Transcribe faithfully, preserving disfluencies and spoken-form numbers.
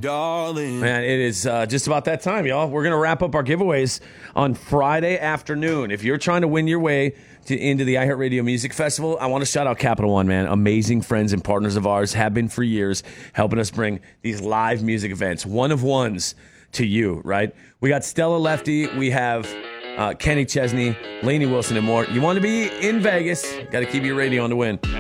darling. Man, it is uh, just about that time, y'all. We're going to wrap up our giveaways on Friday afternoon. If you're trying to win your way to, into the iHeartRadio Music Festival, I want to shout out Capital One, man. Amazing friends and partners of ours, have been for years, helping us bring these live music events, one of ones, to you, right? We got Stella Lefty. We have uh, Kenny Chesney, Lainey Wilson, and more. You want to be in Vegas, got to keep your radio on to win.